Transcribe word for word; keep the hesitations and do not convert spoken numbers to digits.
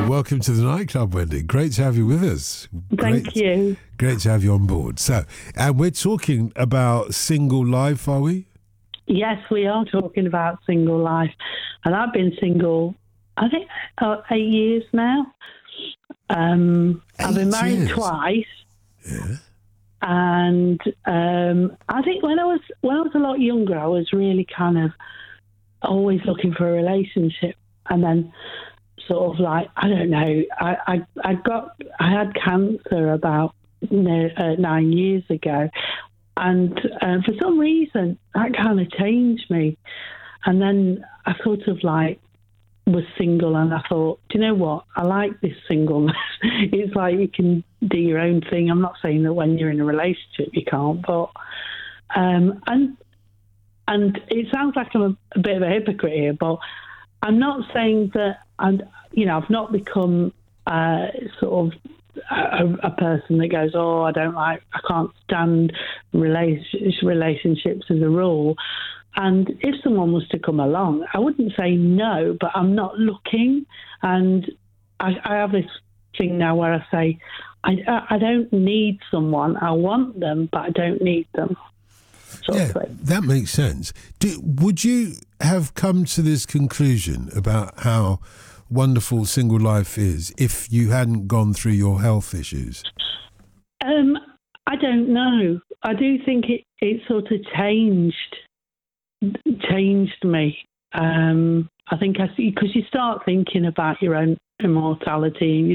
welcome to the nightclub, Wendy. Great to have you with us. Thank Great, you. Great to have you on board. So, and we're talking about single life, are we? Yes, we are talking about single life. And I've been single, I think, uh, eight years now. Um, I've been married years. twice. Yeah. And um, I think when I was when I was a lot younger, I was really kind of always looking for a relationship. And then sort of like, I don't know, I, I, I got, I had cancer about you know, uh, nine years ago. And uh, for some reason, that kind of changed me. And then I sort of like was single, and I thought, do you know what? I like this singleness. It's like you can do your own thing. I'm not saying that when you're in a relationship you can't, but um, and and it sounds like I'm a, a bit of a hypocrite here, but I'm not saying that I'm. You know, I've not become uh, sort of a, a person that goes, oh, I don't like, I can't stand relation, relationships as a rule. And if someone was to come along, I wouldn't say no, but I'm not looking. And I, I have this thing now where I say, I, I don't need someone. I want them, but I don't need them. Sort Yeah, of thing. that makes sense. Do, would you have come to this conclusion about how wonderful single life is if you hadn't gone through your health issues? Um, I don't know. I do think it, it sort of changed changed me. Um, I think I see, because you start thinking about your own immortality, and you